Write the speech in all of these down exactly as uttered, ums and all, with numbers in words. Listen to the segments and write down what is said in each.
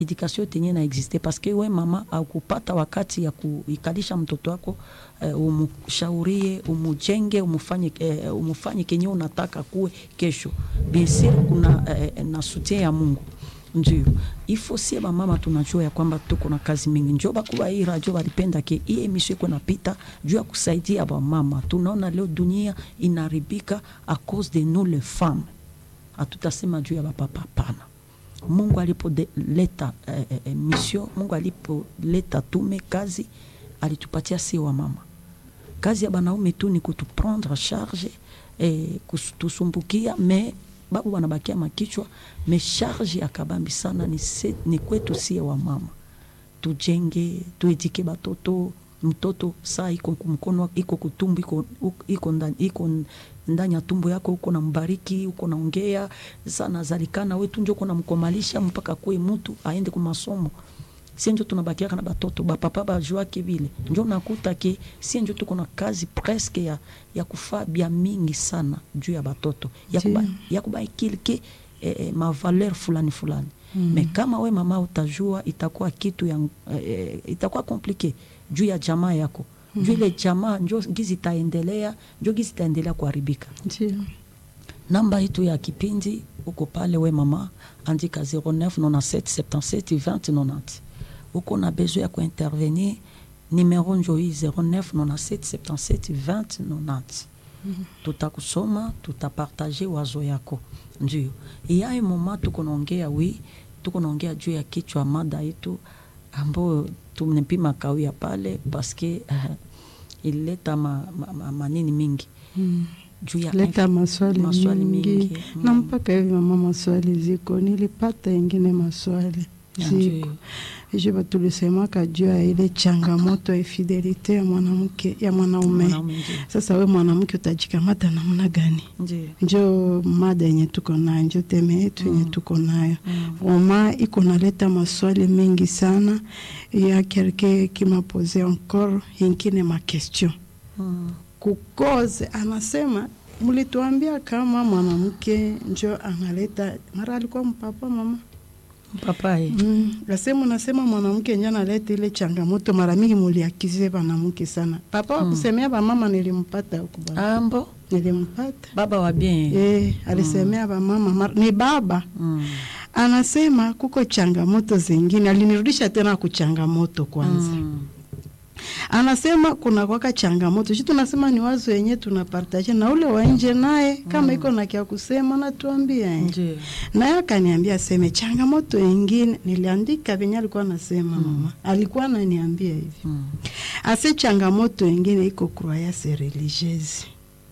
education tenye na existe parce que we mama akupata wakati ya kuikalisha mtoto wako, uh, umshaurie, umujenge, umufanye uh, umufanye kenye unataka kuwe kesho. Bien sûr kuna uh, na soutien ya Mungu. Ndio ifo sie ba mama tunajua ya kwamba tuko na kazi mingi. Njoo bakuba hii radio walipenda ke hii emission iko napita juu ya kusaidia ba mama. Tunaona leo dunia inaribika a cause de nous les femmes. Hatutasema juu ya ba papa pana. Mungu alipoleta eh, eh, mission, Mungu alipoleta tume kazi, alitupatia si wa mama. Kazi ya banaume tu ni kutuprendre charge, eh, kutusumbukia, me babu wanabakia makichwa, me charge ya kabambi sana ni, se, ni kwetu si wa mama. Tujenge, tuedike batoto, mtoto saa iko mkono, iko kutumbu, iko, iko ndani, iko ndani ya tumbo yako, uko na mbariki, uko naongea sana zalikana wetu njo kuna mkomalisha mpaka kwe mtu aende kwa masomo. Si njo tunabakia kana batoto ba papa ba jua ke vile njo nakuta ke si njo tuko na kazi presque ya ya kufaa bia mingi sana juu ya batoto ya kuba ya kuba kilke eh, ma valeur fulani fulani. Mm. Me kama we mama utajua itakuwa kitu ya eh, itakuwa compliqué juu ya jamaa yako. Mm. Juu ile jamaa njo gizi taendelea, njo gizi taendelea kuharibika. Ndio. Namba yetu ya kipindi uko pale we mama andika zero neuf quatre-vingt-sept soixante-dix-sept vingt quatre-vingt. Uko na besoin ya kuintervenir numero njo hii zero neuf quatre-vingt-sept soixante-dix-sept vingt quatre-vingt. Mm -hmm. Tutakusoma, tutapartager wazo yako. Ndio. Iyae mama tuko naongea wi, tuko naongea juu ya kichwa mada yetu ambayo tumnepima kawia pale parce que uh, ileta ma, ma, ma, manini mingi. Mm. Juu ya leta maswali, maswali mingi, mingi. Mm. Na mpaka hivi mama maswali ziko nilipata ingine maswali ziko. Jeba tulisema kajua ile changamoto ya fidelite ya mwanamke ya mwanaume. Sasa we mwanamke utajikamata namna gani? Ndio mada yenye tuko nayo, ndio teme yetu yenye mm. tuko nayo. Mama iko naleta maswali mengi sana ya quelqu'un qui m'a posé encore ingine ma question. Mm. Kukoze anasema mlituambia kama mwanamke ndio analeta mara alikuwa mpapa mama papa eh mm. Nasema nasema mwanamke njana analeta ile changamoto mara mingi muliakize mwanamke sana. Papa mm. kusemea ba mama nilimpata huko baba. Ambo nilimpata. Baba wa bien. Eh, alisemea mm. ba mama ni baba. Mm. Anasema kuko changamoto zingine alinirudisha tena kuchangamoto kwanza. Mm. Anasema kuna kwaka changamoto. Sisi tunasema ni wazo yenyewe tunapartage na ule wa nje naye kama mm. iko na kia kusema na tuambie. Ndio. Naye akaniambia sema changamoto nyingine niliandika venye alikuwa anasema mm. mama. Alikuwa ananiambia hivi. Mm. Ase changamoto nyingine iko croyance religieuse.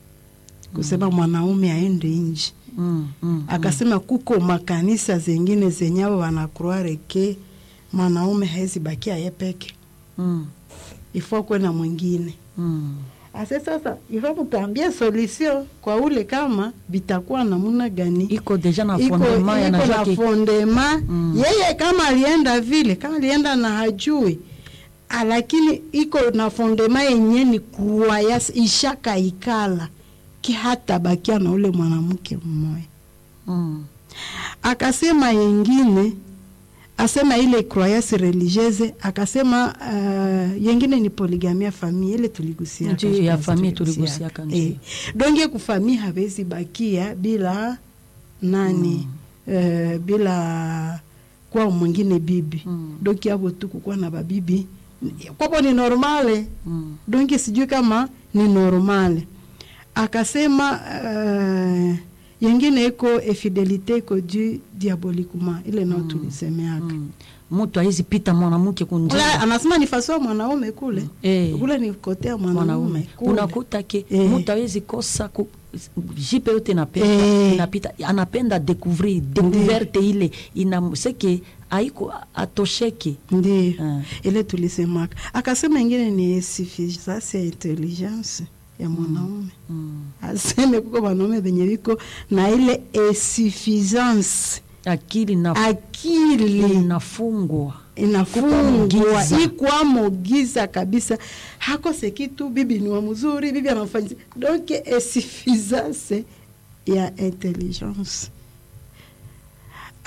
Kusema mm. mwanaume aende nje. Mm. Mm. Akasema kuko makanisa zingine zenyawe wanakroire ke mwanaume haizi bakia yeye peke. Mm. Ifo kwa na mwingine. Mm. Ase sasa ifo kutambia solution kwa ule kama bitakuwa namuna gani. Iko deja na fondement ya na jaki. Iko na fondement. Mm. Yeye kama alienda vile, kama alienda na hajui. Lakini iko na fondement yenye ni kuwaya ishaka ikala ki hata bakia na ule mwanamke mmoja. Mm. Akasema yengine asema ile croyance religieuse akasema uh, yengine ni poligamia famille ile tuligusia ndio ya famille tuligusia kanji eh, donge ku famille habezi bakia bila nani mm. uh, bila kwa mwingine bibi mm. doki hapo tu kwa na babibi kwa ni normale mm. donge sijui kama ni normale akasema uh, yengine eko infidelite eko du diaboliquement ile nao tulisemeaka mm. mtu haizi pita mwanamke kunje wala anasema ni faso mwanaume kule mm. eh. kule ni kotea mwanaume unakuta ke eh. mtu haizi kosa ku jipe yote napenda eh. inapita anapenda découvrir découverte mm. ile ina seke haiko atosheke ndio uh. ile tulisemaka akasema ingine ni suffisance intelligence ya mwanaume. Mm. Aseme kuko wanaume benye biko na ile insuffisance akili na akili inafungwa inafungwa ikwa mogiza kabisa hako sekitu bibi ni wa mzuri bibi anafanya donc insuffisance ya intelligence.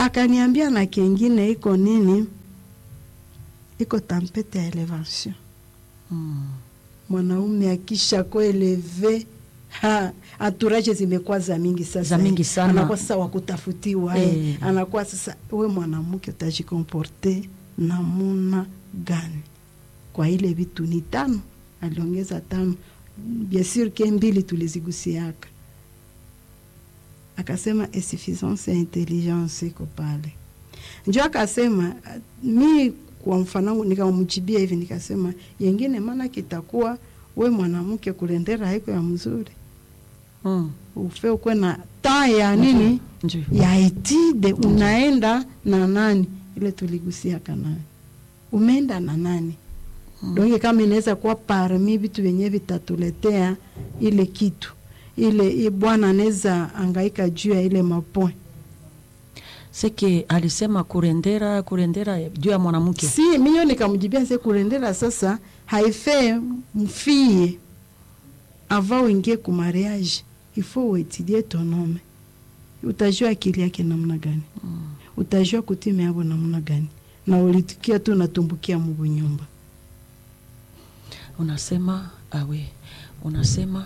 Akaniambia na kingine iko nini, iko tempete ya elevation. Mm. Mwanaume akisha kueleve, ha, aturaje zimekuwa za mingi sasa. Za mingi sana. Anakuwa sasa wakutafutiwa. Eh. Anakuwa sasa, we mwanamke utajikomporte namuna gani? Kwa ile vitu ni tano, aliongeza tano. Bien sûr ke mbili tulizigusiaka. Akasema insuffisance ya intelligence iko pale. Njoo akasema mi kwa mfano nikamjibia hivi nikasema yengine maana kitakuwa we mwanamke kulendera haiko ya mzuri. Mm. Ufe ukwe na taa ya nini? Njoo. Ya etide unaenda na nani? Ile tuligusia kana. Umeenda na nani? Mm. Donge kama inaweza kuwa parmi vitu vyenye vitatuletea ile kitu. Ile bwana anaweza angaika juu ya ile mapoint. Seke alisema kurendera kurendera juu ya mwanamke. Si mimi nikamjibia sasa kurendera sasa haife mfie avant uingie ku mariage. Il faut étudier ton homme. Utajua akili yake namna gani? Mm. Utajua kutime hapo namna gani? Na ulitikia tu natumbukia mu nyumba. Unasema awe. Unasema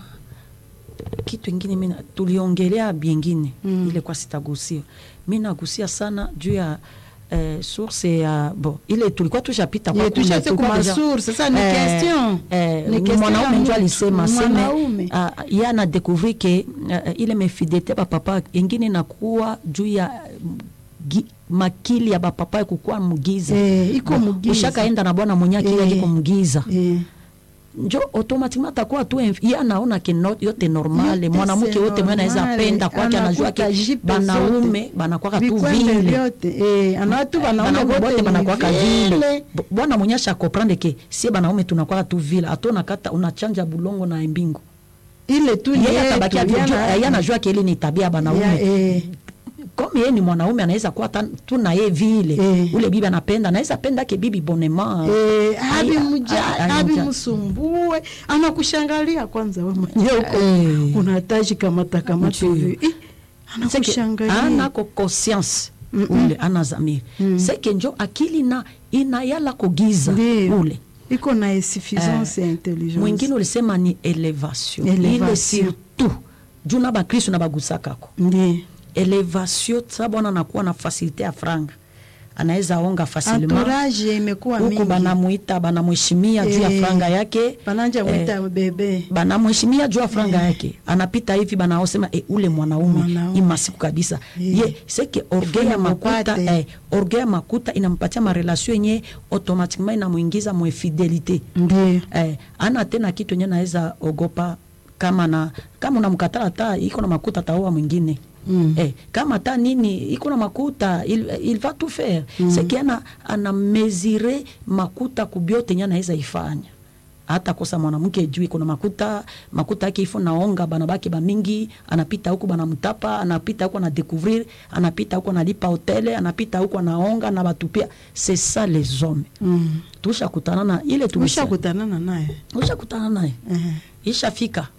kitu kingine mimi tuliongelea bingine mm. ile kwa sitagusia. Mimi nagusia sana juu ya eh, source ya bo ile tulikuwa tushapita kwa kuna kwa source sasa ni eh, question eh, ni mwanaume ndio alisema sema uh, yana découvrir que uh, ile mefidelité ba papa ingine nakuwa juu ya gi, makili ya ba papa kukua mugiza eh, iko mugiza ushakaenda na bwana mwenye akili yake eh, mugiza eh. Njo automatiquement takuwa tu ya naona ke not, yote normale mwanamke wote mwana anaweza penda kwa kia anajua ke banaume banakuwa tu vile yote eh anatu banaume wote banakuwa vile bwana mwenyesha comprendre ke si banaume tunakuwa tu vile atona kata unachanja bulongo na mbingu ile tu yeye atabakia yeye anajua ke ile ni tabia banaume eh kama yeye ni mwanaume anaweza kuwa tu na yeye vile eh. Ule bibi anapenda anaweza penda ke bibi bonema eh habi mja habi msumbue anakushangalia kwanza wewe mwenyewe uko eh. Unataji kama takamata hivi eh, anakushangalia ana ko conscience mm -mm. Ule ana zamiri mm. Seke njo akili na inayala kugiza ule iko na insuffisance ya eh. Intelligence mwingine ulisema ni elevation, elevation. Ile surtout juna ba Kristo na bagusakako ndiyo elevation sababu anakuwa na facilite ya franga anaweza onga facilement entourage imekuwa mingi huko banamuita banamheshimia juu ya franga yake bananja muita eh, bebe banamheshimia juu ya franga eh, yake anapita hivi banaosema e, ule mwanaume imasiku kabisa eh, ye seke orgueil ya makuta eh, orgueil ya makuta inampatia ma relation yenye automatiquement inamuingiza mu fidelite ndiyo eh, ana tena kitu yenye naweza ogopa kama na kama unamkatala ta iko na makuta taoa mwingine. Mm. Eh, kama ta nini iko na makuta il, il va tout faire. Mm. C'est qu'il ana ana mesurer makuta kubyote nyana naweza ifanya. Hata kosa mwanamke juu iko na makuta, makuta yake ifo naonga bana baki ba mingi, anapita huko bana mtapa, anapita huko na découvrir, anapita huko na lipa hotel, anapita huko naonga na batupia. C'est ça les hommes. Mm. Tusha kutana na ile tusha kutana na naye. Tusha kutana naye. Eh. Uh-huh. Ishafika.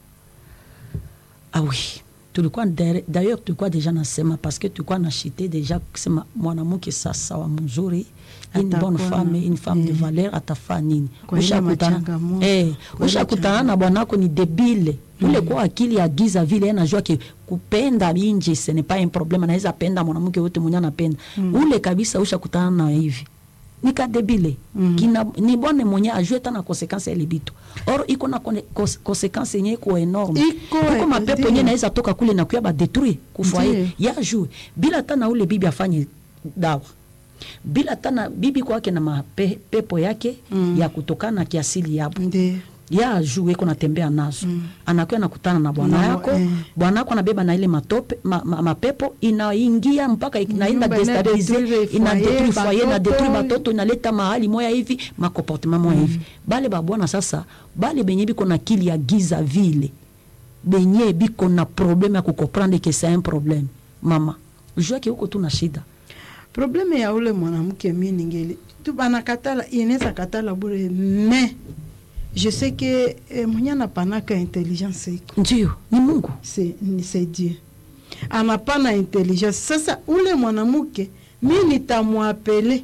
Ah oui. Tulikuwa d'ailleurs tulikuwa deja nasema parce que tulikuwa na chité deja kusema mwanamke sasa wa mzuri une bonne femme une femme de valeur atafaa nini ushakutana eh ushakutana na bwanako ni debile ule kwa akili ya giza vile anajua ke kupenda binji ce n'est pas un problème anaweza penda mwanamke wote mwenye anapenda ule kabisa ushakutana na hivi nika debile mm. Kina ni bone mwenye ajue tana konsekansi ya libitu or iko na konsekansi yenye iko enorme iko, iko mapepo yenye naweza toka kule na kuya ba détruire kufoye ya juu bila tana ule bibi afanye dawa bila tana bibi kwake na mapepo yake mm. Ya kutokana kiasili yapo ndiyo ya juu iko natembea nazo mm. Anakuwa nakutana na bwana yako eh. Bwana yako anabeba na ile matope ma, ma, mapepo inaingia mpaka inaenda destabiliser ina détruire foyer na détruire batoto inaleta mahali moya hivi ma comportement moya mm. Hivi bale ba bwana sasa bale benye biko na akili ya giza vile benye biko na problème ya kukomprendre que c'est un problème mama jua ke huko tu na shida problème ya ule mwanamke mimi ningeli tu bana katala inaweza katala bure mais je sais que eh, mwenye anapanaka intelligence iko ndio ni Mungu c'est c'est Dieu anapana intelligence sasa ule mwanamke mi nitamwapele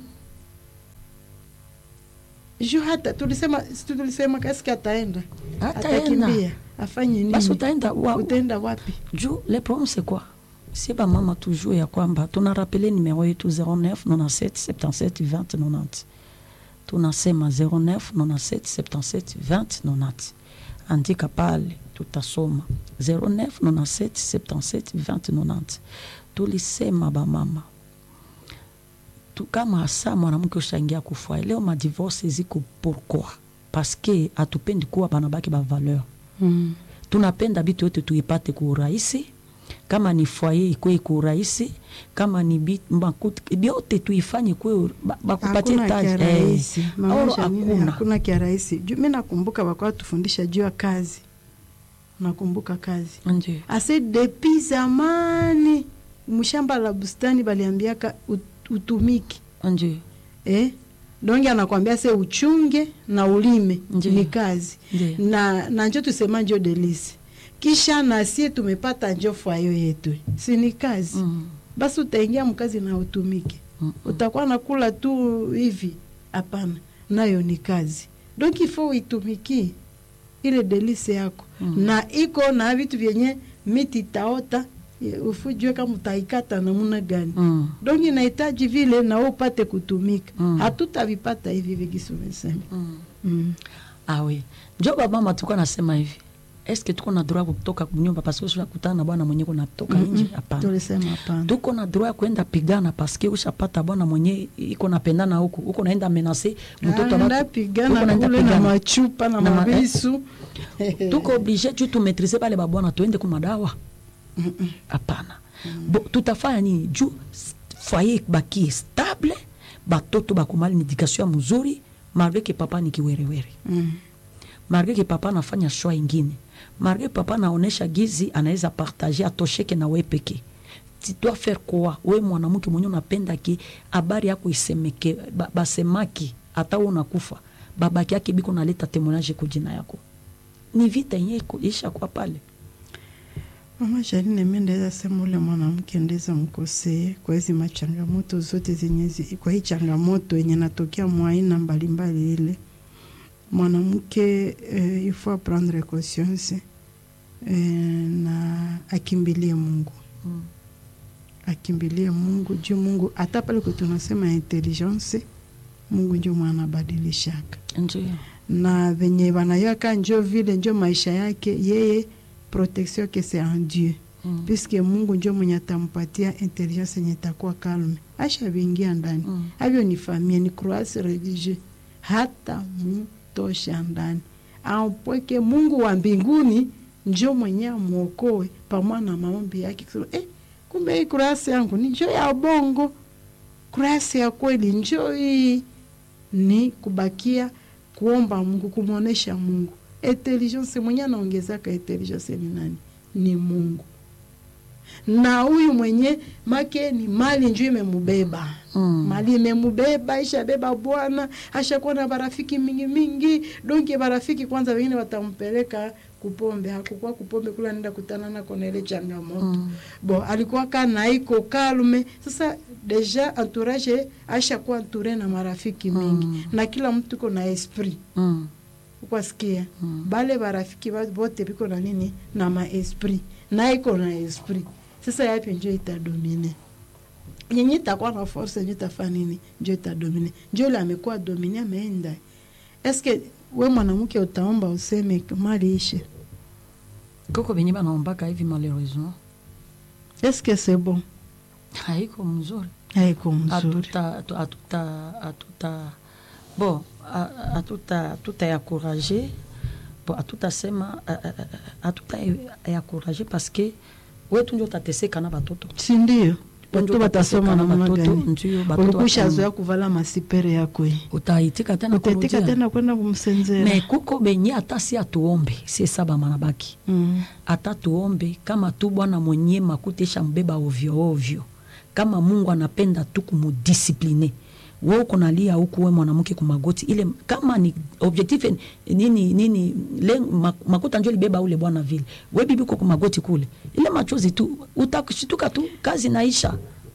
juu hata tulisema tulisema kasi ataenda atakimbia afanye nini? Basi utaenda wa, utaenda wapi? Juu le problème c'est quoi? C'est ba mama toujours ya kwamba tuna rappeler numéro yetu zéro neuf quatre-vingt-sept soixante-dix-sept vingt quatre-vingt-dix. Tunasema zéro neuf quatre-vingt-sept soixante-dix-sept vingt quatre-vingt-dix. Andika pale tutasoma zéro neuf quatre-vingt-sept soixante-dix-sept vingt quatre-vingt-dix. Tulisema ba mama tu kama asa mwanamke ushangia kufua leo ma divorce ziko pourquoi? Parce que atupendi kuwa banabaki ba valeur. Mm. Tunapenda bitu yote tuipate kwa urahisi, kama ni foyer ikuwe kwa urahisi, kama ni bitu biote tuifanye kwa bakupatie taji. Eh, hakuna hakuna kia rahisi. Mimi nakumbuka wakati tufundisha juu ya kazi. Nakumbuka kazi. Ndiyo. Ase depuis zamani mshamba la bustani baliambiaka utumiki. Ndiyo. Eh? Dongi anakuambia se uchunge na ulime. Ndiyo. Ni kazi. Ndiyo. Na na njo tusema njo delisi. Kisha na sie tumepata njo fwayo yetu. Si ni kazi. Mm. Basi utaingia mkazi na utumike. Mm -mm. Utakuwa nakula tu hivi. Hapana. Nayo ni kazi. Donc il faut itumiki ile delisi yako. Mm. Na iko na vitu vyenye miti taota ufujue kama utaikata namna gani. Mm. Donc inahitaji vile na upate kutumika. Mm. Hatutavipata hivi vigisu mesema. Mm. Mm. Ah oui. Ndio baba mama tuko nasema hivi. Est-ce que tuko na droit kutoka kunyumba parce que ushakutana na bwana mwenyewe unatoka mm -mm. nje? Hapana. Tulisema hapana. Tuko na droit kwenda pigana parce que ushapata bwana mwenyewe iko napendana huko. Uko naenda menacer mtoto wako. Anaenda pigana kule na machupa na, na mavisu. Eh? Tuko obligé tu tu maîtriser pale babwana tuende kwa madawa. Hapana. Mm -mm. Bo tutafanya nini? Juu foyer baki stable, batoto bakumali éducation mzuri, malgré que papa ni kiwerewere. Mm. Malgré que papa anafanya choix ingine. Malgré papa naonesha gizi anaweza partager atosheke na wewe peke. Tu dois faire quoi? Wewe mwanamke mwenye unapenda ki habari yako isemeke basemaki hata unakufa. Babaki yake biko naleta témoignage kwa jina yako. Ni vita yenyewe isha kwa pale. Mama Janine mendeza sema ule mwanamke ndeza mkosee kwa hizi machangamoto zote zenye kwa hii changamoto yenye natokea mwaina mbalimbali ile. Mwanamke eh, il faut prendre conscience eh, na akimbilie Mungu. Mm. Akimbilie Mungu juu Mungu hata pale kwa tunasema intelligence Mungu ndio mwana badilishaka. Ndiyo. Na venye wanayaka njo vile njo maisha yake yeye protection que c'est en Dieu. Mm. Puisque Mungu ndio mwenye atampatia intelligence yenye itakuwa calme. Asha vingia ndani. Mm. Havyo ni familia ni croissance religieuse hata mu tosha ndani. Ampweke Mungu wa mbinguni njo mwenye muokoe pamoja na maombi yake. Eh, kumbe hii kurasa yangu ni njo ya bongo. Kurasa ya kweli njo hii ni kubakia kuomba Mungu, kumuonesha Mungu. Intelligence mwenye anaongezaka intelligence ni nani? Ni Mungu. Na huyu mwenye make ni mali njoo imembeba. Mm. Mali imembeba, isha beba bwana, ashakuwa na barafiki mingi mingi, donke barafiki kwanza wengine watampeleka kupombe, hakukuwa kupombe kula nenda kutana na kona ile changamoto. Mm. Bo alikuwa kana iko kalme. Sasa deja entourage ashakuwa entouré na marafiki mingi. Mm. Na kila mtu kuna esprit. Mm. Ukwasikia. Mm. Bale barafiki wote biko na nini na ma esprit. Na iko na esprit. Sasa yapi njo itadomine. Yenye itakuwa na force njo itafanya nini? Njo itadomine. Njo ile amekuwa domine ameenda. Eske we mwanamke utaomba useme mali ishe? Koko benye banaombaka hivi malheureusement. Eske c'est bon? Haiko mzuri. Haiko mzuri. Atuta atuta atuta bon atuta atuta ya courage. Bon atuta sema atuta ya courage parce que wetu ndio tateseka na batoto. Si ndio? Watu batasoma na batoto ndio batoto. Ulikusha zoea kuvala masipere yako hii. Utaitika tena kurudia. Utaitika tena kwenda kumsenzera. Me kuko benye hata si atuombe, si saba manabaki. Mm. Hata tuombe kama tu Bwana mwenye makutesha mbeba ovyo ovyo. Kama Mungu anapenda tu kumudiscipline. Wewe uko nalia huko wewe mwanamke kumagoti ile kama ni objectif nini nini le makuta njoo libeba ule bwana vile wewe bibi uko kumagoti kule ile machozi tu utakushituka tu kazi naisha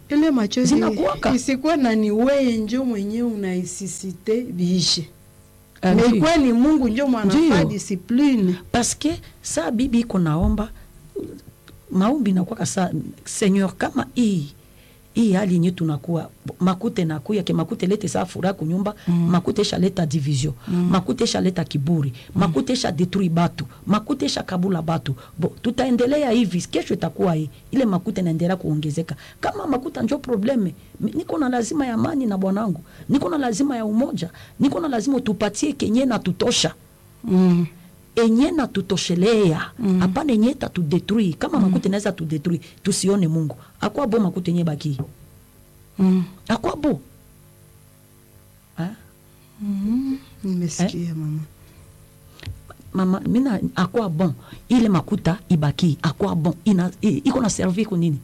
ile machozi Zinakuwaka. isikuwa na ni wewe njo mwenyewe unaisisite biishe. Ah, Mais ndio. kwa ni Mungu njo mwanafaa Ndio. discipline. Parce que saa bibi iko naomba maombi nakuwa sa Seigneur, kama hii hii hali yenye tunakuwa makute nakuya ke makute lete saa furaha kunyumba mm. makute sha leta division mm. makute sha leta kiburi mm. makute sha detruire batu makute sha kabula batu bo, tutaendelea hivi, kesho itakuwa hii ile makute naendelea kuongezeka. Kama makuta njo probleme, niko na lazima ya amani na bwanangu, niko na lazima ya umoja, niko na lazima tupatie kenye na tutosha Mm. enye na tutoshelea Mm. hapana enye tatudetruire. Kama mm. makute naweza tudetruire, tusione Mungu. Akwa bo makute enye baki Mm. akwa bo ha? Mm. Nimesikia mama. Mama mina akwa bon ile makuta ibaki akwa bon ina i- iko na servir kwa nini?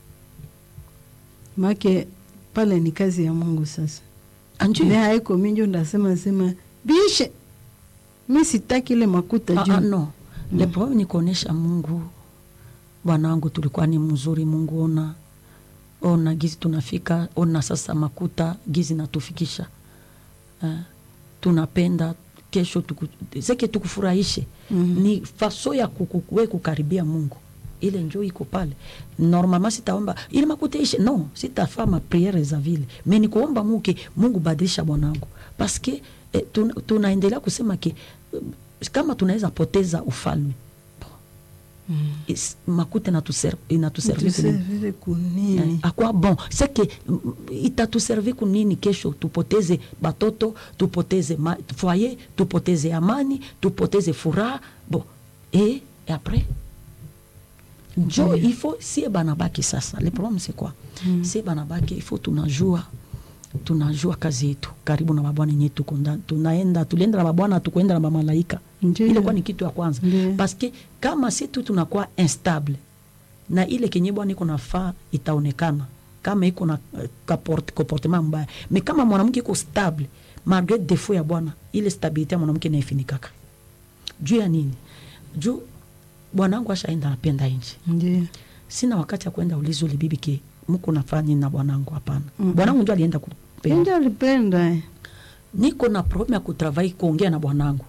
Make pale ni kazi ya Mungu sasa. Anjui Ne haiko minjo ndasema sema biishe. Mimi sitaki ile makuta ah, juu. ah, no mm. le problème ni kuonesha Mungu, bwanangu tulikuwa ni mzuri, Mungu ona ona gizi tunafika, ona sasa makuta gizi natufikisha eh, tunapenda kesho tuku, seke tukufurahishe mm -hmm. ni faso ya kukukue kukaribia Mungu, ile njoo iko pale. Normalement sitaomba ile makuta ishe, no, sitafaa ma priere za vile, mais ni kuomba Mungu ke Mungu badilisha bwanangu, parce que eh, tuna, tunaendelea kusema ke eh, kama tunaweza poteza ufalme mm. Is, makuta inatuservi inatuservi Tuservire kunini? Eh, akwa bon seke itatuservi kunini kesho tupoteze batoto, tupoteze ma, foyer, tupoteze amani, tupoteze furaha bon et, et après njo mm. il faut si banabaki sasa. Le problème c'est quoi mm. si banabaki il faut tunajua tunajua kazi yetu karibu na babwana yetu, tunaenda tulienda na babwana, tukwenda na mamalaika. Ile kwa ni kitu ya kwanza Ndiyo. Parce que kama si tu tunakuwa instable na ile kenye bwana iko nafaa itaonekana kama iko na uh, comportement mbaya, mais kama mwanamke iko stable malgré défaut ya bwana, ile stabilité ya mwanamke inaifinikaka. Juu ya nini? Juu bwanangu ashaenda napenda nje. Ndiyo. Sina wakati ya kwenda ulizo ile bibi ke mko nafanya na bwanangu, hapana. Mm -hmm. Bwanangu ndio alienda kupenda. Ndio alipenda. Niko na problem ya kutravail kuongea na bwanangu.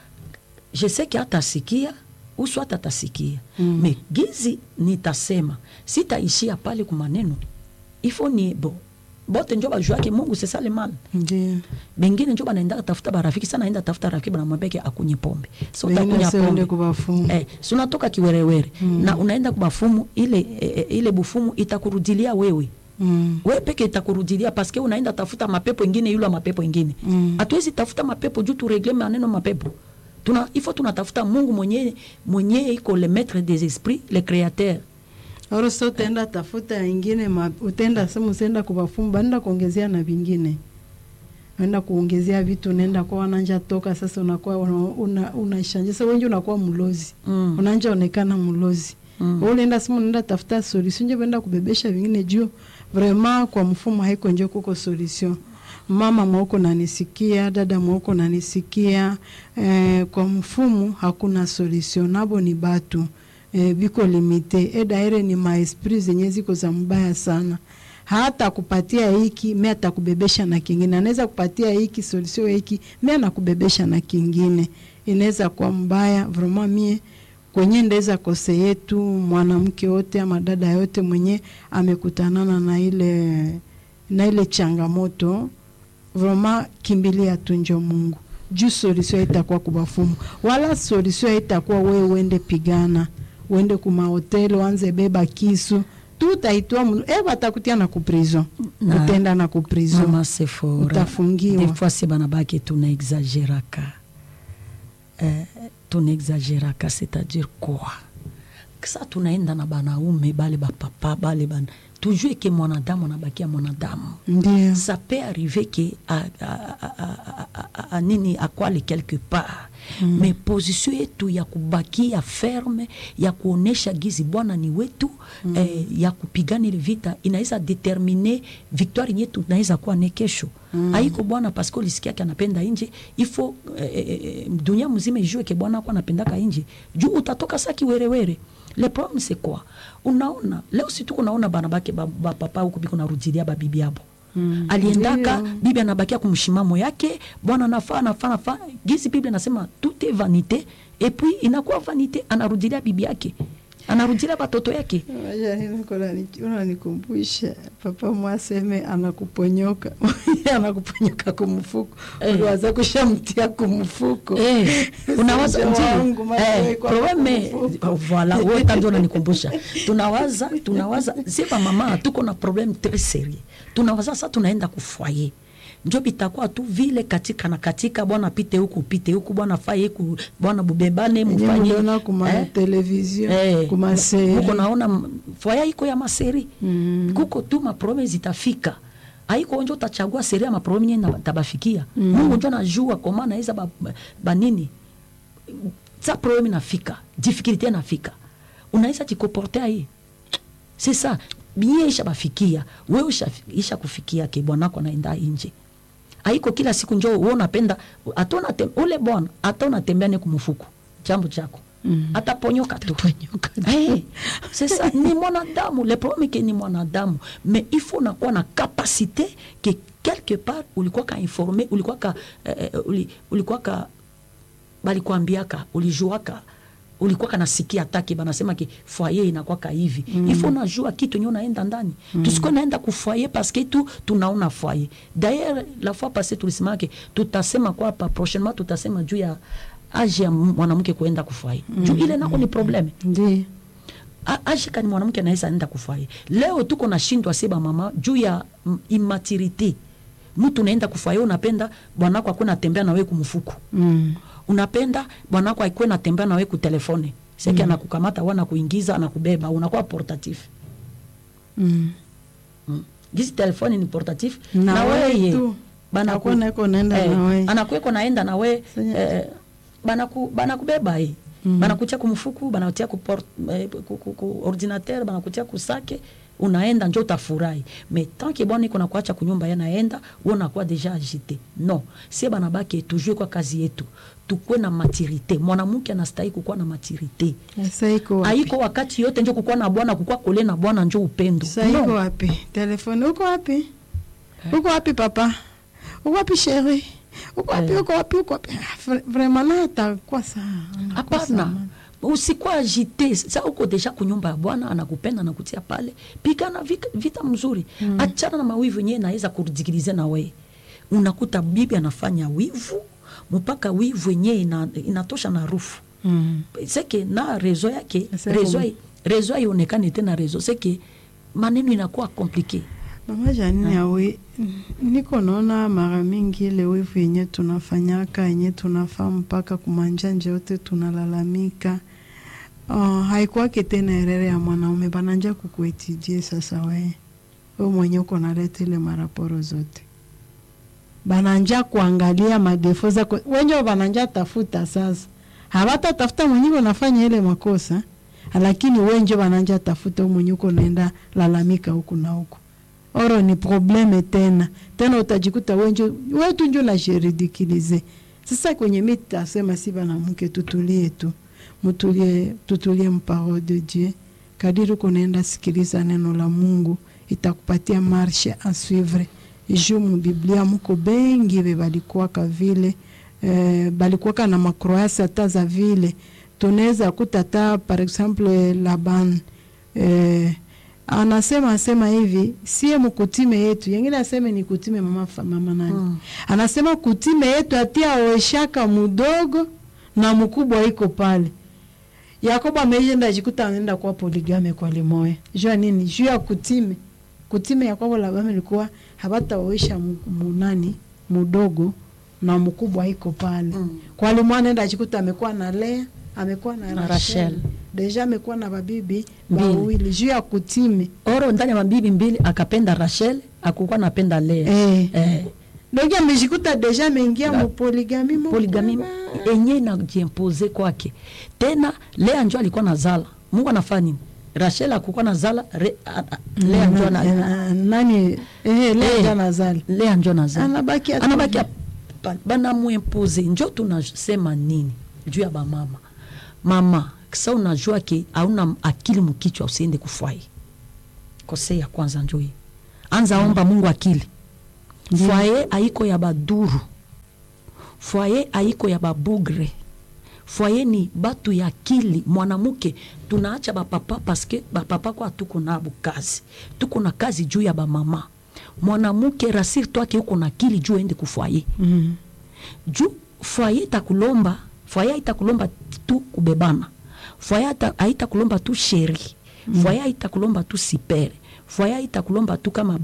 Je sais que atasikia uso hata atasikia. Mm. Mais gizi nitasema sitaishia pale kwa maneno. Ifo ni bo. Bote njoba jua ke Mungu c'est ça le mal. Ndiyo. Bengine njoba naenda tafuta barafiki sana, naenda tafuta rafiki bana mwambeke akunye pombe. So Bengine utakunya siende pombe. kubafumu. Eh, so unatoka kiwerewere mm. na unaenda kubafumu ile e, ile bufumu itakurudilia wewe. Mm. Wewe peke itakurudilia parce que unaenda tafuta mapepo ingine yule mapepo ingine. Hatuwezi mm. tafuta mapepo juu tu regle maneno mapepo. Tuna ifo tunatafuta Mungu mwenyewe mwenyewe iko le maître des esprits, le créateur. Oro so tenda tafuta ingine ma, utenda sema usenda kubafumu banda kuongezea na vingine. Unaenda kuongezea vitu, unaenda kwa wananja toka sasa unakuwa una unashanje una, sasa wengi unakuwa mlozi. Mm. Unanja onekana mlozi. Mm. Wewe unaenda sema unaenda tafuta solution, nje benda kubebesha vingine juu vraiment kwa mfumo haiko nje kuko solution. Mama mwoko nanisikia, dada mwoko nanisikia, eh, kwa mfumo hakuna solution, nabo ni batu eh, biko limite. Eda ere ni maesprit zenye ziko za mbaya sana. Hata kupatia hiki, mimi atakubebesha na kingine. Anaweza kupatia hiki solution hiki, mimi anakubebesha na kingine. Inaweza kuwa mbaya, vraiment mie kwenye ndeza kose yetu mwanamke wote ama dada yote mwenye amekutanana na ile na ile changamoto, vraiment kimbilia tunjo Mungu. Juu solution itakuwa kubafumu. Wala solution itakuwa wewe uende pigana, uende kuma hotel uanze beba kisu. Tutaitwa mungu, eh batakutia na kuprison. Utenda na kuprison. Mama Sephora. Utafungiwa. Des fois c'est banabaki tuna exagéraka. Eh tuna exagéraka, c'est-à-dire quoi? Kisa tunaenda na banaume bale ba papa bale bana. Toujours que mwanadamu anabakia mwanadamu. Ndiyo. Ça peut arriver que a, a, a, a, a, a, a nini akwale quelque part. mm. me position yetu ya kubakia ferme ya kuonesha gizi Bwana ni wetu mm. eh, ya kupigana ile vita inaweza determiner victoire yetu inaweza kuwa ne kesho mm. haiko Bwana parce que ulisikia yake anapenda nje ifo eh, eh, dunia mzima ijue ke Bwana kwa anapendaka nje juu utatoka saki werewere. Le problème c'est quoi? Unaona leo si tuko naona bana bake ba, ba papa huko biko narudilia ba bibi hapo. Mm. Aliendaka Ndiyo. Bibi anabakia kumshimamo yake, Bwana nafaa nafaa nafaa. Gizi Biblia nasema tout est vanité et puis inakuwa vanité, anarudilia bibi yake. Anarudilia watoto yake. Unanikumbusha papa mwaseme anakuponyoka. Anakuponyoka kumfuko. Eh. Uliwaza kushamtia kumfuko. Eh. Unawaza ndio. Eh, probleme voilà, wewe ndio unanikumbusha. Tunawaza, tunawaza sipa mama tuko na problème très sérieux. Tunawaza sasa tunaenda kufoyer. Ndio bitakuwa tu vile katika na katika Bwana pite huku pite huku Bwana faye huku Bwana bubebane mfanye na kuma eh? television eh, kuma seri huko naona foyer iko ya maseri mm. kuko tu ma problème zitafika haiko njo utachagua seri ya ma problème na tabafikia mm. Mungu ndio anajua koma naweza ba, ba nini sa problème nafika difficulté nafika unaweza jikoporter hii c'est ça bien isha bafikia wewe isha, isha kufikia ke Bwana kwa naenda nje haiko kila siku njoo wewe unapenda atona ule Bwana atona tembeane kumfuku jambo chako mm. ataponyoka tu ponyoka hey, c'est ça ni mwanadamu le problème que ni mwanadamu mais il faut na kuwa na capacité que quelque part ulikuwa ka informer ulikuwa ka eh, ulikuwa ka bali kuambiaka ulijuaka ulikuwa kanasikia ataki banasema ki foyer inakuwa ka hivi mm. il faut najua kitu nyo naenda ndani mm. tusiko naenda ku foyer parce que tu tunaona foyer d'ailleurs la fois passée tulisema ki tutasema kwa hapa prochainement tutasema juu ya age ya mwanamke kuenda ku foyer mm. juu ile nako ni problème ndi age kani mwanamke anaweza enda ku foyer leo tuko na shindwa seba mama juu ya immaturité mtu naenda ku foyer unapenda bwanako akuna tembea na wewe kumfuku mm. unapenda bwanako aikwe na tembea na wewe ku telefone seki mm. anakukamata wana kuingiza anakubeba unakuwa portatif mm. mm. Gizi telefone ni portatif na, na wewe bana kuona iko naenda eh, na wewe anakuweko naenda na wewe eh, bana ku bana kubeba hii mm. bana kutia kumfuku bana kutia ku, port, eh, ku, ku, ku ordinateur bana kutia kusake unaenda njoo utafurahi mais tant que bwana iko na kuacha kunyumba yanaenda wewe unakuwa deja agité non si bana baki toujours kwa kazi yetu tukue na maturité mwanamke anastahili kukuwa na maturité saiko haiko wakati yote njoo kukuwa na bwana kukuwa kole na bwana njoo upendo saiko no. Wapi telefone uko wapi eh. Uko wapi papa uko wapi chérie uko wapi eh. Uko wapi uko wapi vraiment nata kwa saa hapana usikuwa agité sasa uko deja kunyumba ya bwana anakupenda anakutia pale pigana vita, vita mzuri mm. Achana na mawivu yenyewe naweza kuridikilize na wewe unakuta bibi anafanya wivu mpaka wivu yenyewe ina, inatosha na harufu mm. Seke na rezo yake rezo rezo ionekane tena rezo seke maneno inakuwa compliqué mama Janine awe niko naona mara mingi ile wivu yenyewe tunafanyaka yenyewe tunafaa mpaka kumanjanje yote tunalalamika. Oh, haikuwa tena erere ya mwanaume bananja kukuetijie sasa wewe. Wewe mwenye uko naleta ile maraporo zote. Bananja kuangalia madefo zako. Wenye bananja tafuta sasa. Hawata tafuta mwenye unafanya ile makosa, lakini wenye bananja tafuta mwenye uko naenda lalamika huku na huku. Oro ni probleme tena. Tena utajikuta wenye wewe tu ndio la jeridikilize. Sasa kwenye mita asema si bana mke tutulie tu. Mutulie tutulie mparo de Dieu kadiri kunaenda sikiliza neno la Mungu itakupatia marche à suivre juu mu Biblia muko bengi be balikuwa ka vile eh, balikuwa na makroasi hata za vile tunaweza kutata par exemple Laban eh, anasema asema hivi sie mkutime yetu yengine aseme ni kutime mama mama nani hmm. Anasema kutime yetu atia oeshaka mudogo na mkubwa iko pale. Yakobo ameenda jikuta anaenda kwa poligame kwa limoe. Jua nini? Juu ya kutime. Kutime Yakobo Labani ilikuwa habata oesha munani mudogo na mkubwa iko pale. Mm. Kwa limoe anaenda jikuta amekuwa na Lea, amekuwa na, na Rachel. Rachel. Deja amekuwa na babibi wawili juu ya kutime. Oro ndani ya mabibi mbili akapenda Rachel, akukuwa anapenda Lea. Eh. Eh. Ndio amejikuta deja ameingia mu poligami poligami enye na jimpose kwake. Tena Lea njo alikuwa nazala. Mungu anafanya nini? Rachel akukuwa nazala, re, a, a, Lea njo na nani eh Lea njo nazala. Lea njo nazala. Anabaki anabaki bana muimpose. Njo tunasema nini juu ya ba mama. Mama, kisa unajua ke hauna akili mkichwa usiende kufai. Kose ya kwanza njo hii. Anza omba Mungu akili. Foyer haiko ya baduru. Foyer haiko ya babugre. Foyer ni batu ya akili. Mwanamuke tunaacha bapapa paske bapapa kwa tuko na kazi. Tuko na kazi juu ya ba mama. Mwanamuke rasir twake uko na akili juu ende ku foyer. Mm. Juu foyer itakulomba, foyer itakulomba tu kubebana. Foyer haitakulomba tu sheri. Mm. Foyer haitakulomba tu sipere. Foyer haitakulomba tu kama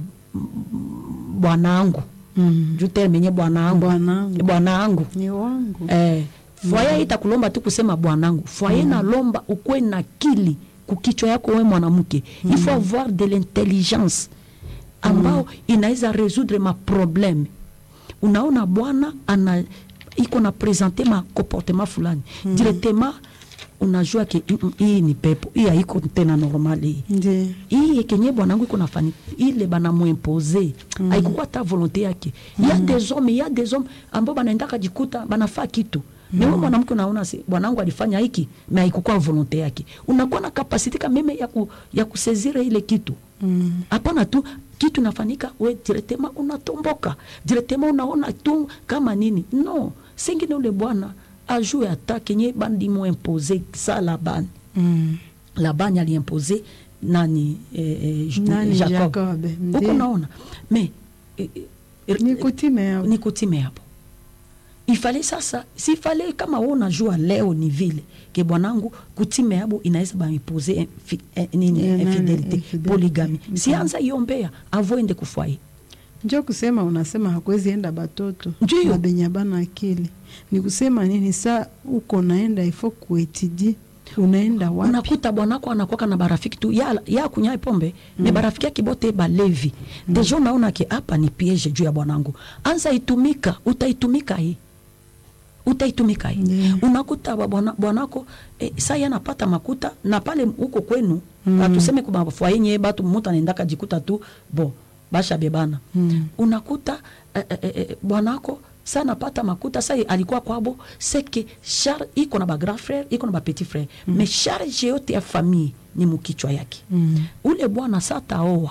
bwanangu. Mm. Jute menye bwanangu. Bwanangu. Bwanangu. Ni wangu. Eh, foyer mm. itakulomba tu kusema bwanangu. Foyer mm. na lomba ukwe na akili kukichwa yako wewe mwanamke. Mm. Il faut avoir de l'intelligence ambao mm. inaweza résoudre ma problème. Unaona bwana ana iko na présenter ma comportement fulani. Mm. Directement unajua ke hii ni pepo, hii haiko tena normal hii. Ndiyo. Hii kenye bwanangu iko nafanya ile bana muimposer. Mm. Haikuwa ta volonté yake. Mm. Il y a des hommes, il y a des hommes ambao banaendaka jikuta banafaa kitu. Mm. Mewe mwanamke unaona si bwanangu alifanya hiki, na haikuwa volonté yake. Unakuwa na capacité kama meme ya ku, ya kusezire ile kitu. Mm. Hapana tu kitu nafanyika we directement unatomboka. Directement unaona tu kama nini. No, singine ule bwana ajue ata kenye bandi mo imposer ça la ban. Mm. La ban ali imposer nani eh, eh, nani Jacob. Jacob. Uko naona. Mais eh, eh, ni kutime hapo. Ni kutime hapo. Il fallait sasa, si fallait kama wewe unajua leo ni vile ke bwanangu kutime hapo inaweza ba imposer nini infidelité, polygamie. Si anza iombea avoende kufai. Njoo kusema unasema hakuwezi enda batoto na benya bana akili. Ni kusema nini saa uko naenda ifo kuetidi unaenda wapi? Unakuta bwanako anakuwa na barafiki tu ya ya kunyai pombe, mm. ne barafiki yake bote balevi. Mm. Deja unaona ke hapa ni piège juu ya bwanangu. Anza itumika, utaitumika hii. Utaitumika hii. Yeah. Unakuta bwana bwanako eh, saa yanapata makuta na pale huko kwenu, mm. atuseme kwa foyer batu mtu anaendaka jikuta tu bo basha bebana. Mm. Unakuta eh, eh, eh, bwanako sana pata makuta sai alikuwa kwabo seke char iko na ba grand frère iko na ba petit frère. Mm. Mais charge yote ya famille ni mukichwa yake. Mm. Ule bwana sata oa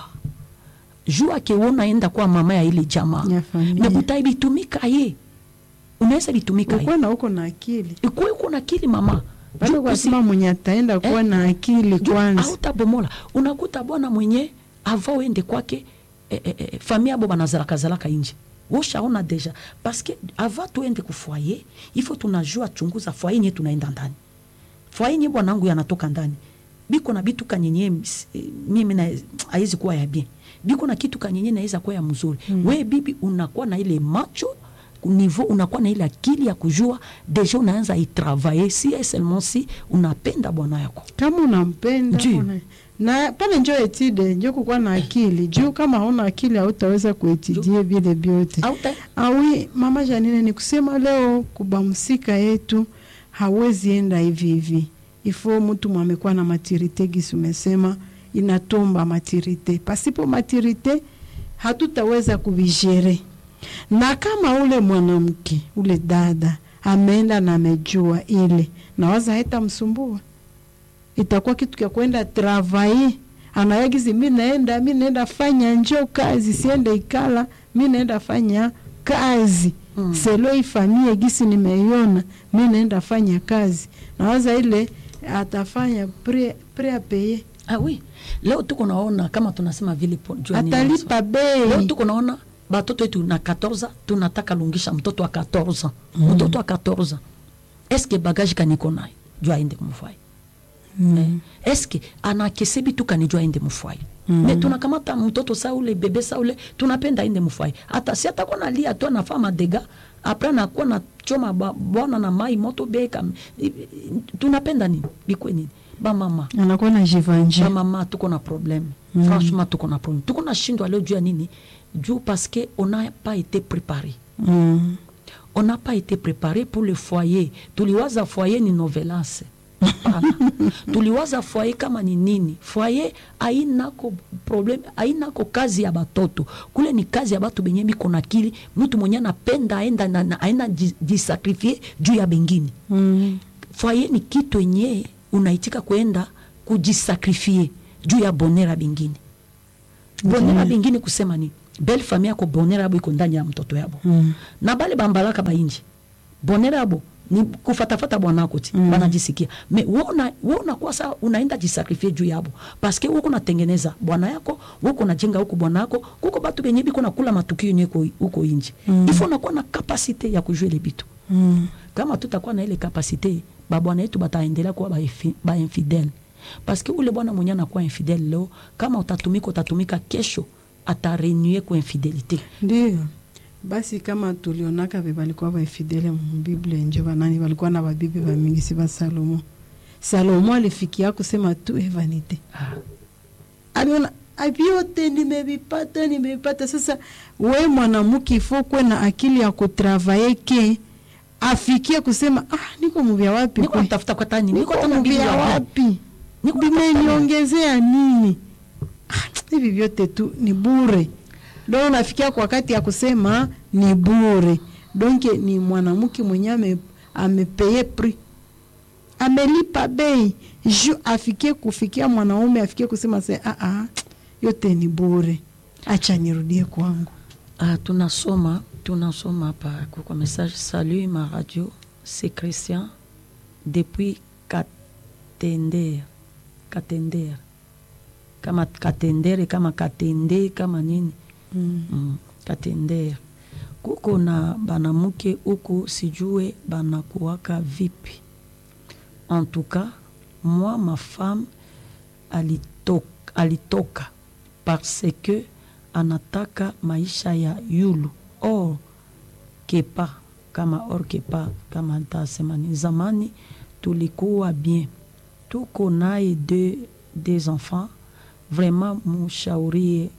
jua ke wona enda kwa mama ya ile jamaa na butai bitumika ye unaweza bitumika ye uko na uko na akili uko uko na akili mama bado kwa sima mwenye ataenda kuwa eh, na akili kwanza au tabomola. Unakuta bwana mwenye avao ende kwake eh, eh, eh, familia abo banazalaka zalaka nje. Ushaona deja parce que avant tuende ku foyer il faut tunajua chunguza foyer yetu tunaenda ndani. Foyer yetu bwanangu yanatoka ndani. Biko na bitu kanyenye mimi na haizi kuwa ya bien. Biko na kitu kanyenye naweza kuwa ya mzuri. Mm. We bibi unakuwa na ile macho niveau unakuwa na ile akili ya kujua deja unaanza itravailler si seulement si unapenda bwana yako. Kama unampenda una na pale njoo etide njoo kukuwa na akili juu kama hauna akili hautaweza kuetidie vile vyote. Awi mama Janine ni kusema leo kubamsika yetu hawezi enda hivi hivi. Ifo mtu mwamekuwa na maturite gisi umesema inatomba maturite. Pasipo maturite hatutaweza kubijere. Na kama ule mwanamke ule dada ameenda na amejua ile na waza hata msumbua. Itakuwa kitu kia kwenda travailler. Anayagizi mimi naenda mimi naenda fanya njoo kazi siende ikala mimi naenda fanya kazi. Mm. Selo ifanyie gisi nimeiona mimi naenda fanya kazi. Nawaza ile atafanya pre pre a payer. Ah oui. Leo tuko naona kama tunasema vile juani. Atalipa bei. Leo tuko naona batoto wetu na quatorze tunataka lungisha mtoto wa quatorze. Mm. Mtoto wa quatorze. Est-ce que bagage kaniko nayo? Jua ende kumfai. Mm. Eh, eske anakese bitu kanijua ende mufai. Mm. Me tunakamata mtoto saule bebe saule tunapenda ende mufai. Hata si atakuwa na lia tu anafanya dega apra na kuwa na choma bwana na mai moto beka tunapenda nini bikwe nini ba mama anakuwa na jivanje ba mama tuko na problème. Mm. Franchement tuko na problème tuko na shindwa leo jua nini juu parce que on n'a pas été préparé. Mm. on n'a pas été préparé pour le foyer. Tuliwaza foyer ni novelance. Tuliwaza foyer kama ni nini? Foyer hainako problem, hainako kazi ya batoto. Kule ni kazi ya batu benye biko na akili, mtu mwenye anapenda aenda na, na aina jisakrifie juu ya bengine. Mm. Foyer ni kitu yenye unaitika kwenda kujisakrifie juu ya bonera bengine. Bonera mm. bengine kusema ni belle famille yako bonera yabo iko ndani ya mtoto yabo. Mm. Na bale bambalaka bainji. Bonera yabo ni kufatafata bwanako ti mm. banajisikia. Me wona wona kwa sa unaenda jisakrifie juu yabo. Paske uko natengeneza bwana yako, uko najenga huko bwanako, kuko batu benye biko nakula matukio nyeko huko inji. Mm. Ifo nakuwa na kapasite ya kujua ile bitu. Mm. Kama tutakuwa na ile kapasite, ba bwana yetu bataendelea kuwa ba, ba infidèle. Paske ule bwana mwenye anakuwa infidèle leo, kama utatumika utatumika kesho atarenuer kwa infidelite. Ndio. Basi kama tulionaka be balikuwa ba infidèle mu Biblia nje banani walikuwa na babibi ba mingi si ba Salomo. Salomo alifikia kusema tu vanite. Ah. Aliona abiote nimevipata nimevipata. Sasa wewe mwanamke ifokwe na akili ya kutravailler ke afikia kusema ah niko mvya wapi niko nitafuta kwa tani niko mvya wapi niko nimeniongezea nini ah, hivi vyote tu ni bure. Ndio unafikia kwa wakati ya kusema ni bure. Donc ni mwanamke mwenye amepeye prix, amelipa bei ju afikie kufikia mwanaume afikie kusema se ah ah yote ni bure, acha nirudie kwangu. Ah, tunasoma tunasoma hapa kwa message. Salut ma radio, c'est Christian depuis Katender. Katender kama Katendere kama Katende kama nini mm. Mm, Katender kuko na banamuke huko sijue banakuwaka vipi. En tout cas moi ma femme alitoka, alitoka parce que anataka maisha ya yulu or kepa kama or kepa kama ntasema ni zamani tulikuwa bien, tuko naye deux des enfants. Vraiment mshaurie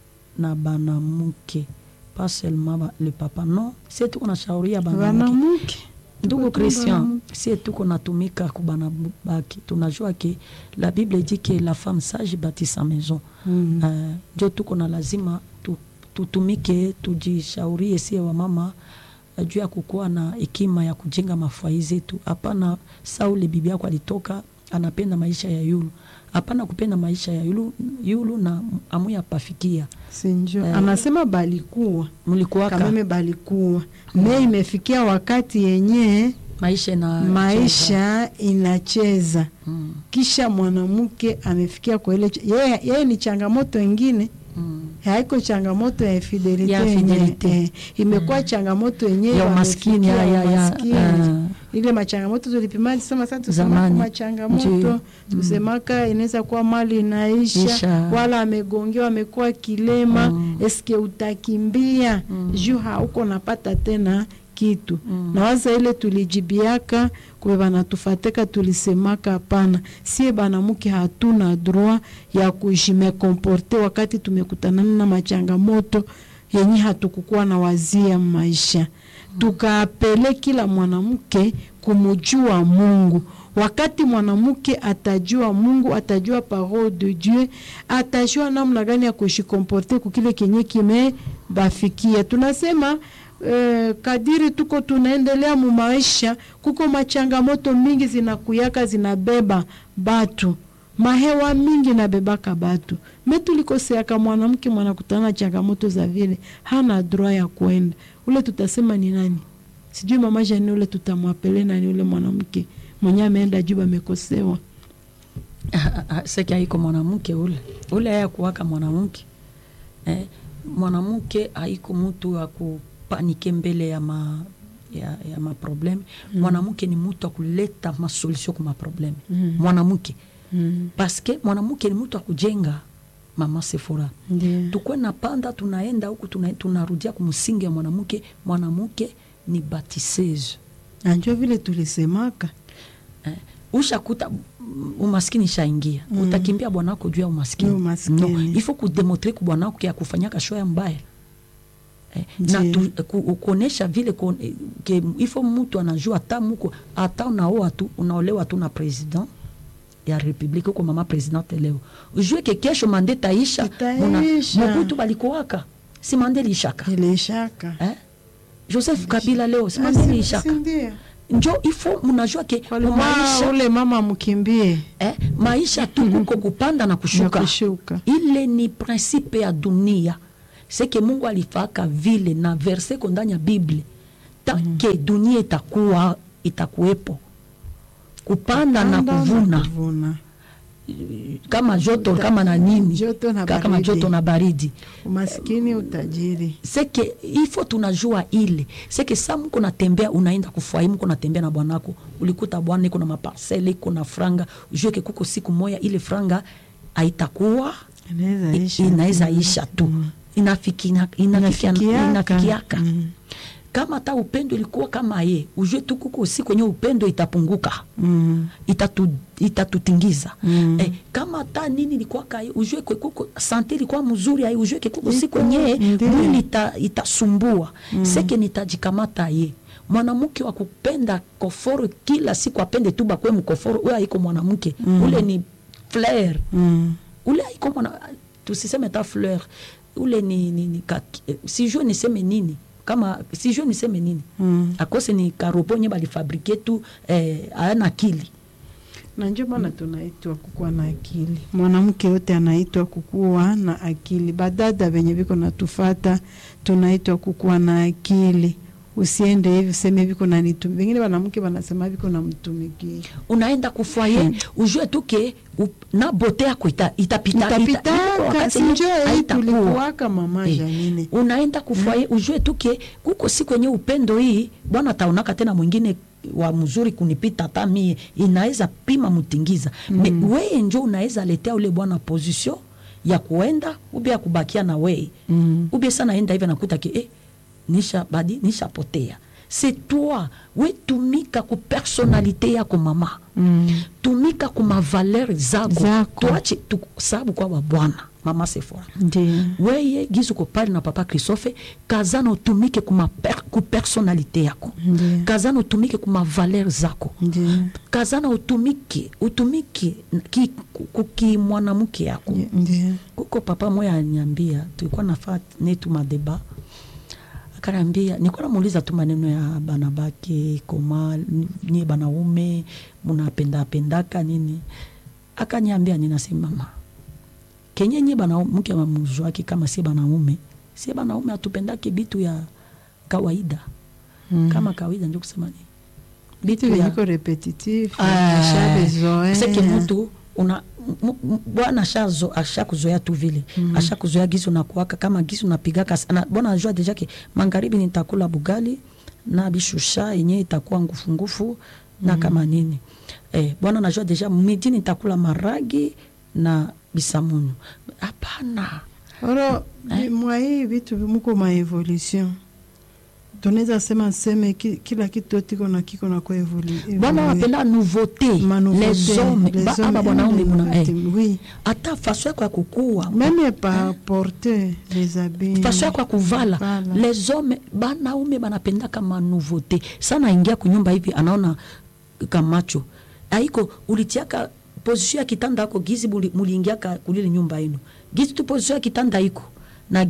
na banamuke, pas seulement le papa, non, c'est tout qu'on a shauria banamuke. Ndugu Christian, c'est tout qu'on a tumika kubana baki. Tunajua ke la Bible dit que la femme sage bâtit sa maison. Mm -hmm. uh, jo tuko na lazima tutumike tu tujishaurie sie wa mama uh, juu ya kukuwa na hekima ya kujenga mafai zetu. Hapana Sauli bibi yako alitoka anapenda maisha ya yulu. Hapana kupenda maisha ya yulu, yulu na amuya pafikia. Sinjo. Eh, anasema balikuwa. Mulikuwa kama balikuwa. Mm. Me imefikia wakati yenye maisha na maisha cheza. Inacheza. Mm. Kisha mwanamke amefikia kwa ile yeye yeye ni changamoto nyingine. Mm. Haiko changamoto ya fidelite. Ya fidelite. Eh, imekuwa mm. changamoto yenyewe ya maskini ya ya, ya uh, ile machangamoto tulipimali sema sasa tusema kama changamoto tusemaka inaweza kuwa mali inaisha Isha. Wala amegongewa amekuwa kilema mm. eske utakimbia mm. juu hauko napata tena kitu mm. na waza ile tulijibiaka kwa bana tufateka tulisemaka hapana sie banamuke hatuna droit ya kujime comporter wakati tumekutana na machangamoto yenye hatukukuwa na wazia maisha. Tukaapele kila mwanamke kumujua Mungu. Wakati mwanamke atajua Mungu, atajua parole de Dieu, atajua namna gani ya kushikomporte kukile kenye kime bafikia. Tunasema eh, kadiri tuko tunaendelea mu maisha, kuko machangamoto mingi zinakuyaka zinabeba batu. Mahewa mingi na bebaka batu. Metu likosea kama mwanamke mwanakutana changamoto za vile hana droit ya kuenda. Ule tutasema ni nani? Sijui mama Jani ule tutamwapele nani ule mwanamke mwenye ameenda juba amekosewa. Seki haiko mwanamke ule. Ule haya kuwaka mwanamke. Eh, mwanamke haiko mtu wa kupanike mbele ya ma ya ya ma problem. Mm. Mwanamke ni mtu wa kuleta ma solution kwa ma problem. Mm. Mwanamke Mm. Paske mwanamke ni mtu akujenga mama Sephora. Yeah. Tukwe na panda tunaenda huku tuna, tunarudia kumsingi ya mwanamke. Mwanamke ni batiseuse. Anjo vile tulisemaka. Eh, ushakuta umaskini shaingia. Mm. Utakimbia bwanako juu ya umaskini. Umaskini. No, ifo kudemontre kwa bwanako ya kufanyaka shoya mbaya. eh, na tu, ku, kuonesha vile ku, ke ifo mtu anajua hata muko hata unaoa tu unaolewa tu na president ya republika huko mama president leo ujue ke kesho mande taisha muna mkutu balikuwaka si mande lishaka ilishaka eh Joseph Kabila leo si mande lishaka njo ifo mnajua ke maisha ule mama mkimbie eh maisha tu kuko kupanda na kushuka. na kushuka ile ni principe ya dunia seke Mungu alifaka vile na verse kondanya Biblia ta mm. ke dunia itakuwa itakuwepo kupanda na kuvuna, na kuvuna kama joto Uta, kama na nini joto na kama joto na baridi umaskini utajiri seke ifo tunajua ile seke saa mko natembea unaenda kufua mko natembea na bwanako ulikuta bwana iko na maparcelle iko na franga ujue ke kuko siku moja ile franga haitakuwa inaweza isha inaweza isha tu mm. inafikia inafikia inafikiaka mm. kama ta upendo ilikuwa kama ye ujue tu kuko siku kwenye upendo itapunguka mm. itatu itatutingiza mm. eh, kama ta nini ilikuwa kai ujue kuko sante ilikuwa mzuri ai ujue kuko siku kwenye mwili ita, itasumbua mm. seke nitajikamata ye mwanamke wa kupenda koforo kila siku apende tu bakwe mkoforo ule haiko mwanamke mm. ule ni fleur mm. ule haiko mwana tusiseme ta fleur ule ni ni, ni kaki, si je niseme nini kama si je niseme nini mm. akose ni karoponye bali fabrike tu eh, ana akili na ndio maana tunaitwa kukuwa na akili. Mwanamke yote anaitwa kukuwa na akili. Badada venye viko natufata tunaitwa kukuwa na akili. Usiende hivi useme viko na nitumiki. Wengine wanamke wanasema viko na mtumiki. Unaenda kufoye hmm. ujue tuke na bote yako ita, itapita itapita wakati njoo tulikuwaka mama eh. Janine. Unaenda kufoye hmm. ujue tuke kuko siku yenye upendo hii bwana taonaka tena mwingine wa mzuri kunipita hata mie inaweza pima mutingiza mm. me wewe njoo unaweza letea ule bwana position ya kuenda ubia kubakia na wewe mm. ubia sana enda hivi nakuta ki eh nisha badi nisha potea c'est toi we tumika ku personnalité yako mama mm. tumika ku ma valeur zako tuache tu, sababu kwa bwana mama Sephora ndiyo weye gizu ko pale na papa Christophe kazana utumike kuma per, ku personalite yako ndiyo. Kazana utumike kuma valeur zako ndiyo. Kazana utumike utumike ki, ku, ki mwanamke yako ndiyo. Kuko papa moya anyambia tulikuwa nafaa netu madeba akarambia nilikuwa namuuliza tu maneno ya bana bake koma nye banaume munapenda pendaka nini akanyambia ninasema mama kenye nye banaume mamuzwaki kama si banaume si banaume atupendake bitu ya kawaida mm. kama kawaida ndio kusema ni bitu ya yiko repetitif ashabezoea seki mtu una bwana shazo ashakuzoea tu vile mm. ashakuzoea gizo na kuwaka kama gizo napigaka bwana anajua deja ke magharibi nitakula bugali na bishusha yenye itakuwa ngufu ngufu na mm. kama nini eh bwana anajua deja midi nitakula maragi na bisamunyu hapana oro eh? Mwa hii vitu vimuko ma evolution tunaweza sema sema ki, kila kitu tiko na kiko na kwa evolution bwana wapenda nouveauté les hommes ba aba bwana umbe muna eh oui ata façon kwa kukua même pas eh? porter les habits façon kwa kuvala voilà. Les hommes bana ume banapenda kama nouveauté sana ingia kunyumba hivi anaona kamacho haiko ulitiaka position ya kitanda yako gizi muliingia kulile nyumba yenu gizi tu position ya kitanda iko na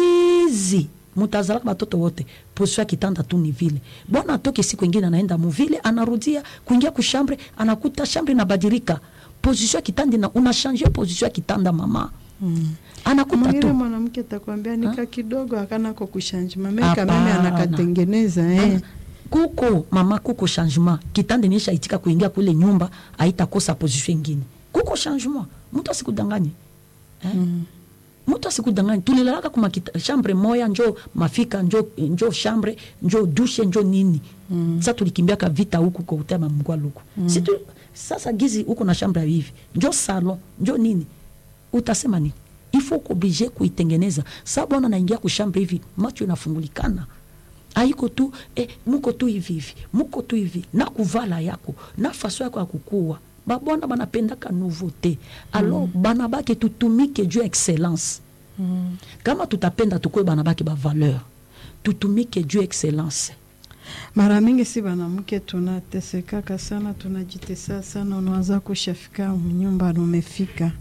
gizi mutazalaka batoto wote position ya kitanda tu ni vile bwana atoke siku nyingine anaenda muvile anarudia kuingia kushambre anakuta shambre inabadilika position ya kitanda na una changer position ya kitanda mama mm. anakuta tu mwanamke atakwambia nika kidogo akana kwa kushanje mama kama mimi anakatengeneza eh kuko mama kuko changement kitanda nisha itika kuingia kule nyumba haitakosa position nyingine kuko changement mtu asikudanganye eh mm. mtu asikudanganye tulilalaka kuma kita, chambre moya njo mafika njo njo chambre njo douche njo nini mm. sasa tulikimbia ka vita huku kwa utema mngwa luku mm. situ sasa gizi huko na chambre hivi njo salon njo nini utasema nini il faut obligé kuitengeneza sababu bwana anaingia ku chambre hivi macho inafungulikana haiko tu eh, muko tu hivi hivi muko tu hivi na kuvala yako na faso yako ya kukua babona banapendaka nouveauté alors mm. banabaki tutumike juu excellence mm. kama tutapenda tukue banabaki ba valeur tutumike juu excellence. Mara mingi si banamke tunatesekaka sana, tunajitesa sana. Unawaza kushafika nyumba na umefika,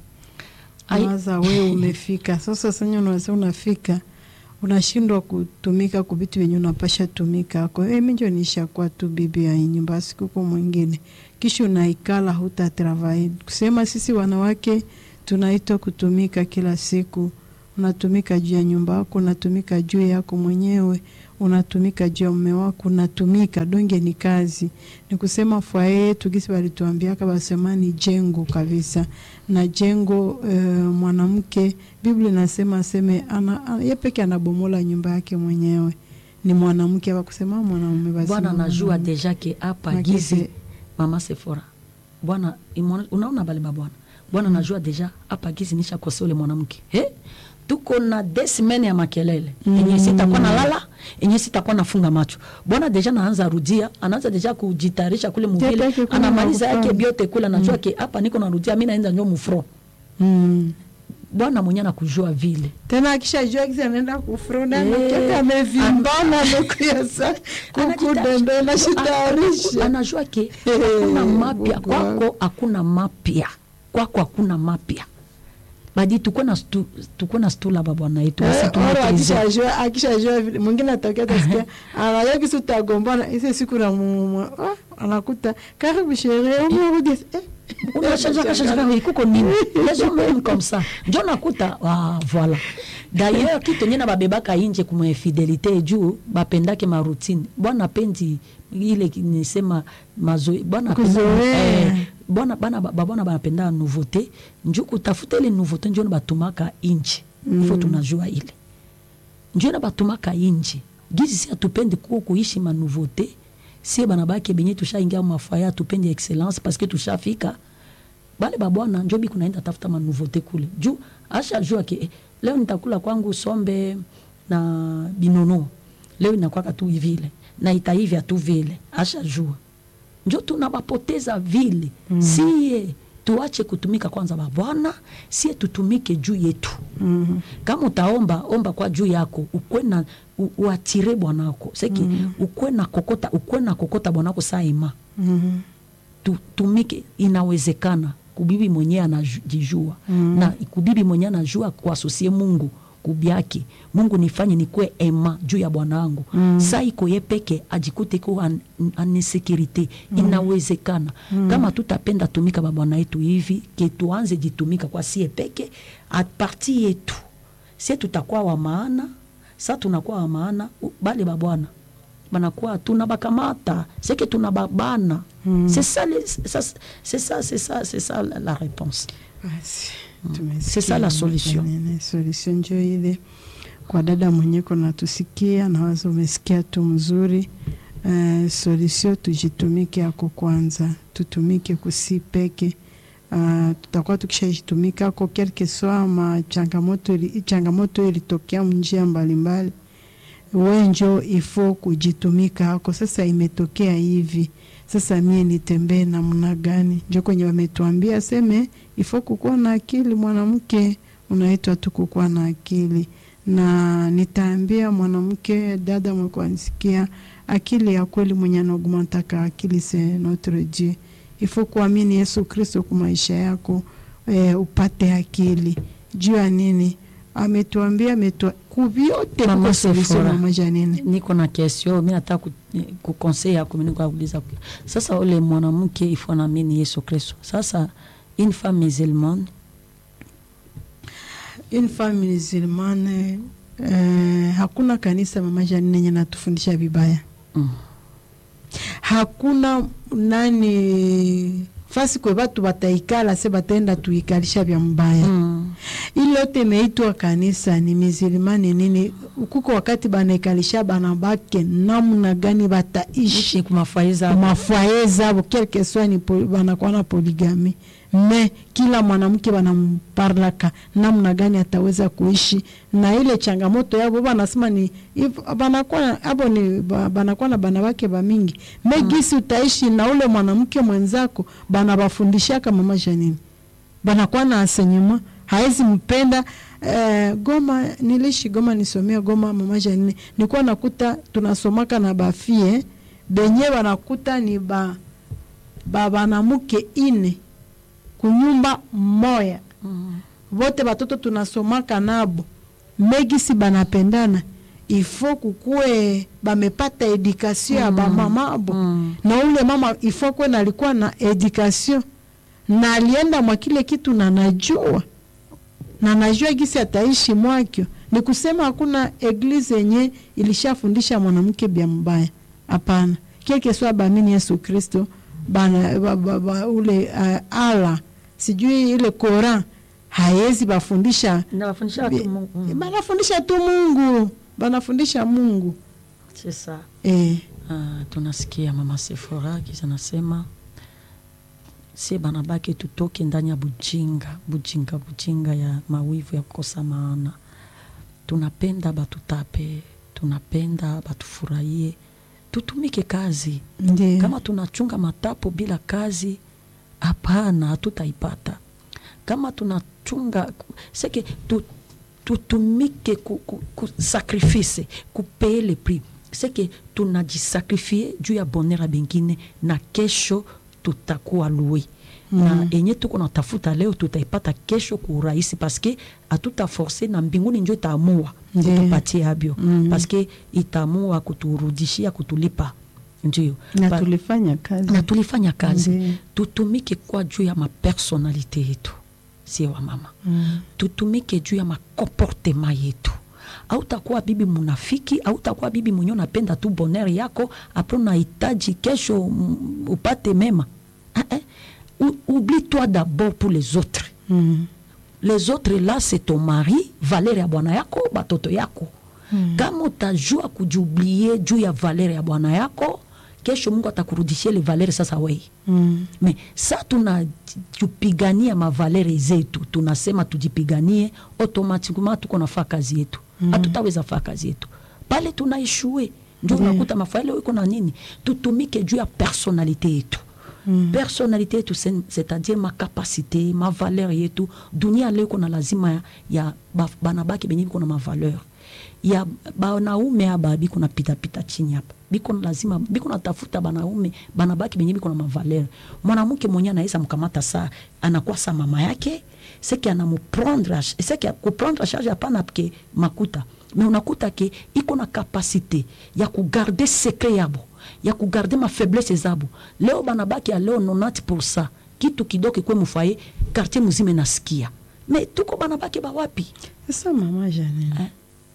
unawaza wewe umefika. Sasa sasa unawaza unafika, unashindwa kutumika kubitu wenye unapasha tumika. Kwa hiyo mimi ndio nishakuwa tu bibi ya nyumba, siku mwingine kisha unaikala huta travail. Kusema sisi wanawake tunaitwa kutumika kila siku. Unatumika juu ya nyumba yako, unatumika juu yako mwenyewe, unatumika juu ya mume wako, unatumika donge ni kazi. Ni kusema foyer tugisi walituambia kama sema ni jengo kabisa. Na jengo e, mwanamke Biblia inasema seme ana yeye peke anabomola nyumba yake mwenyewe. Ni mwanamke wa kusema mwanamume basi. Bwana anajua deja ke hapa gizi mama Sephora. Bwana unaona bale bwana. Bwana anajua mm. deja hapa gizi nisha kosole mwanamke. Eh? Tuko na desimene ya makelele. Mm. Enye sitakuwa na lala, enye sitakuwa nafunga macho. Bwana deja naanza rudia, anaanza deja kujitayarisha kule mvile, anamaliza yake biote kule anajua mm. ke hapa niko narudia, mimi naenda nyo mfro. Mm. Bwana mwenye anakujua vile. Tena akishajua kizi anaenda kufrona na kaka amevimbana mekuya kukudende na shitayarisha. Anajua ke hakuna mapya kwako, hakuna mapya. Kwako hakuna mapya. Badi tuko na stu, tuko na stula baba na yetu basi tunatizia. Akishajua akishajua mwingine atokea tasikia anaye kisu tagombana ise siku na ah anakuta karibu sherehe umerudi eh unashaja kashaja ikuko nini les hommes comme ça ndio nakuta ah voilà. D'ailleurs kitu nyena babebaka inje kuma infidélité juu bapendake ma routine. Bwana pendi ile nisema mazoe bwana eh bwana bana babona banapenda nouveauté njoo kutafuta ile nouveauté njoo batumaka inje. Mm. Ifo tunajua ile njoo na batumaka inje gizi si atupendi kuko kuishi ma nouveauté si bana baki benye tushaingia mafaya tupende excellence parce que tushafika bale babwana njoo bi kunaenda tafuta ma nouveauté kule juu asha jua ke eh, leo nitakula kwangu sombe na binono leo inakuwa tu vile na itaivya tu vile asha jua njoo tunabapoteza vile. Mm. Sie tuache kutumika kwanza babwana, sie tutumike juu yetu. Mm. Kama utaomba omba kwa juu yako, ukwe na uatire bwanako. Seki mm. ukwe na kokota, ukwe na kokota bwanako saima. Mm. Tutumike inawezekana. Kubibi mwenyewe anajijua. Mm. Na kubibi mwenyewe anajua kuasosie Mungu kubiaki. Mungu nifanye nikwe ema juu ya bwanangu. Mm. Sa iko yepeke ajikute kwa an, an insecurity. Mm. Inawezekana. Mm. Kama tutapenda tumika babwana yetu hivi, ke tuanze jitumika kwa siye peke, at parti yetu. Sie tutakuwa wa maana, sa tunakuwa wa maana, bale babwana. Banakuwa tunabakamata, seke tunababana. Mm. C'est ça, c'est ça, c'est ça, c'est ça la, la réponse. Merci. C'est ça la solution. Solution ndio ile kwa dada mwenye kona tusikia na wazo umesikia tu mzuri. Uh, solution tujitumike yako kwanza, tutumike kusipeke. Uh, tutakuwa tukishajitumika kwa quelque soit ma changamoto changamoto ilitokea njia mbalimbali. Wenjo ifo kujitumika hako sasa imetokea hivi. Sasa mie nitembee namna gani? Ndio kwenye wametuambia seme ifo kukuwa na akili mwanamke, unaitwa tu kukuwa na akili. Na nitaambia mwanamke dada mko anisikia akili ya kweli mwenye anaugumantaka akili c'est notre Dieu. Ifo kuamini Yesu Kristo kwa maisha yako e, upate akili. Jua nini? Ametuambia ametua kubiote kwa solution mama Janine. Niko na question, mimi nataka ku conseil yako mimi kwa kuuliza. Sasa ole mwanamke ifo naamini Yesu Kristo. Sasa une femme musulmane une femme musulmane eh, hakuna kanisa mama Janine yenye natufundisha vibaya. Mm. Hakuna nani fasi kwa watu bataikala se bataenda tuikalisha vya mbaya. Mm. Ile yote imeitwa kanisa ni musulmani nini kuko wakati banaikalisha banabake namna gani bataishi kumafaiza mafaiza quelque soit ni banakuwa na poligami me kila mwanamke banamparlaka namna gani ataweza kuishi na ile changamoto yao banasema ni banakuwa hapo ni banakuwa na banawake ba mingi me mm. Gisi utaishi na ule mwanamke mwenzako banabafundisha kama mama Janine banakuwa na enseignement haezi mpenda eh, Goma, nilishi Goma, nisomea Goma mama Janine, nilikuwa nakuta tunasomaka na bafie benye wanakuta ni ba baba na mke ine kunyumba moya. Mm. Wote batoto tunasomaka nabo. Megisi banapendana. Ifo kukue bamepata edukasyon ya mm. ba mama abo. Mm. Na ule mama ifo kwe nalikuwa na edukasyon. Na alienda mwa kile kitu na najua. Na najua gisi ataishi mwakyo. Ni kusema hakuna eglise yenye ilishafundisha mwanamke bia mbaya. Hapana. Keke swa bamini Yesu Kristo bana ba, ba, ba, ule uh, ala sijui ile Koran haezi bafundisha na bafundisha tu Mungu. Mm. Banafundisha tu Mungu. Banafundisha Mungu. Sasa eh uh, tunasikia mama Sephora kisha nasema si banabaki tutoke ndani ya bujinga, bujinga bujinga ya mawivu ya kukosa maana. Tunapenda batutape, tunapenda batufurahie. Tutumike kazi. Ndiye. Kama tunachunga matapo bila kazi, hapana hatutaipata. Kama tunachunga seke tu, tutumike ku, ku, ku sacrifice, kupeye le prix. Seke tunajisakrifie juu ya bonera bengine na kesho tutakuwa lui. Mm. Na enye tuko natafuta leo tutaipata kesho kwa urahisi paske atuta force na mbinguni njo itaamua kutupatia habyo. Mm. Paske itaamua kuturudishia kutulipa. Ndio. Na tulifanya kazi. Na tulifanya kazi. Ndiyo. Tutumike kwa juu ya mapersonalite yetu. Si wa mama. Mm. Tutumike juu ya makomportema yetu. Au takuwa bibi munafiki, au takuwa bibi mwenye unapenda tu bonheur yako, apro na hitaji kesho upate mema. Eh, eh. Oublie-toi d'abord pour les autres. Mm. Les autres là c'est ton mari, valeur ya bwana yako, batoto yako. Mm. Kama utajua kujioublier juu ya valeur ya bwana yako, kesho Mungu atakurudishia le valeur sasa wewe. Mm. Mais ça tunajipigania ma valeur zetu, tunasema tujipiganie, automatiquement tuko nafanya kazi yetu. Mm. Hatutaweza fanya kazi yetu. Pale tunaishue. Ndio unakuta yeah. Mafaele uko na nini? Tutumike juu ya personnalité yetu. Mm. Personnalité yetu c'est-à-dire ma capacité, ma valeur yetu. Dunia leo kuna lazima ya banabaki benye biko na ma valeur. Ya banaume haba biko na pita pita chini hapa. Biko lazima biko na tafuta banaume banabaki benye biko na ma valeur. Mwanamke mwenye anaweza mkamata saa anakuwa sa mama yake, c'est que anamuprendre, c'est que kuprendre charge hapana pke makuta. Mais unakuta ke iko na capacité ya kugarder secret yabo, ya kugarder ma faiblesse zabo. Leo banabaki ya leo quatre-vingt pour cent kitu kidogo kwe mfaye quartier mzima nasikia. Mais tuko banabaki ba wapi? Sasa mama Janine. Eh?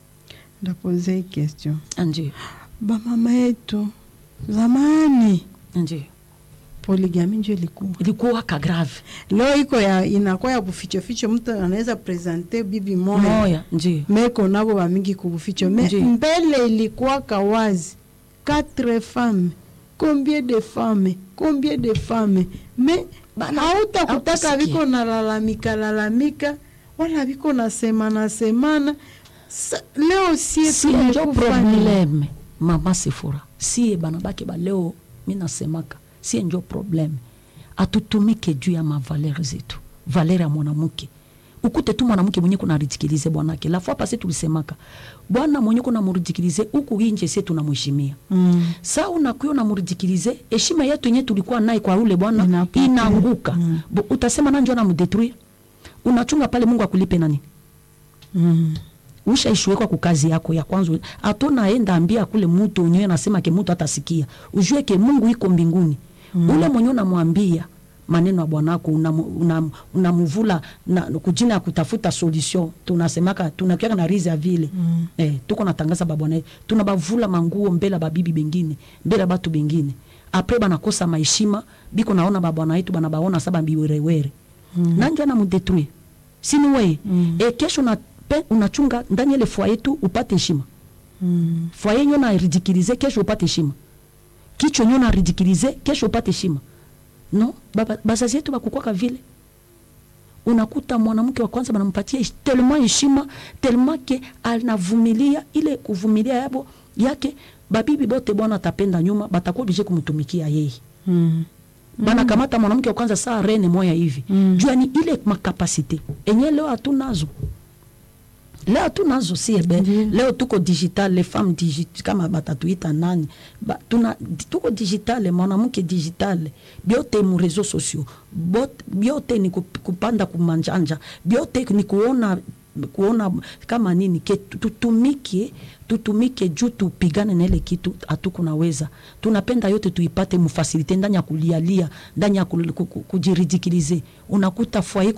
Ndapoze question. Ndiyo. Ba mama yetu zamani. Ndiyo. Poligami ndio ilikuwa. Ilikuwa ka grave. Leo iko ya inakuwa ya buficho ficho, mtu anaweza presenter bibi moja. Moja, ndiyo. Meko nabo ba mingi kubuficho. Me mbele ilikuwa kawazi. Quatre femmes. Combien de femmes? Combien de femmes? Mais hauta kutaka viko na lalamika lalamika wala viko na semana semana. Sa, leo si si ndio problème mama Sephora. Si banabaki ba leo mimi nasemaka si ndio problème. Atutumike juu ya ma valeur zetu. Valeur ya mwanamke. Ukute tu mwanamke mwenye kuna ridicilize bwanake. La fois passée tulisemaka. Bwana mwenye kuna muridicilize huku nje sisi tunamheshimia. Mm. Sasa unakuwa na muridicilize, heshima yetu yenyewe tulikuwa naye kwa ule bwana inaanguka. Mm. Utasema nani ndio anamdetruire? Unachunga pale Mungu akulipe nani? Mm. Ushaishwekwa kwa kazi yako ya kwanza. Atona enda ambia kule mtu unyewe anasema ke mtu atasikia. Ujue ke Mungu iko mbinguni. Mm. Ule mwenye unamwambia maneno ya bwanako unamvula una, una kujina ya kutafuta solution. Tunasemaka tunakiaka na rizi ya vile. Mm. Eh, tuko natangaza babwana. Tunabavula manguo mbele babibi bengine, mbele batu bengine. Apre banakosa maheshima, biko naona babwana yetu banabaona saba mbiwerewere. Mm. Nanjo anamudetruire. Sini wewe. Mm. E kesho na unachunga ndani ile foyer yetu upate heshima. Mm. Foyer nyona ridicilize kesho upate heshima. Kicho nyona ridicilize kesho upate heshima. No, baba bazazi yetu bakukwa vile. Unakuta mwanamke wa kwanza banampatia tellement heshima, tellement ke anavumilia ile kuvumilia yabo yake babibi bote bwana atapenda nyuma batakuwa bije kumtumikia yeye. Mm. Bana mm. Kamata mwanamke wa kwanza saa rene moya hivi. Mm. Jua ni ile makapasite. Enye leo hatunazo. leo tunazo siebe mm. leo tuko digital, les femmes digital kama batatuita nani ba, tuna tuko digital, mwanamke digital, biote mu réseaux sociaux, biote ni kupanda kumanjanja, biote ni kuona kuona kama nini ke tutumike tutumike juu tupigane na ile kitu hatukunaweza. Tunapenda yote tuipate mfasilite ndani ya kulialia, ndani ya kujiridikilize. Unakuta fwa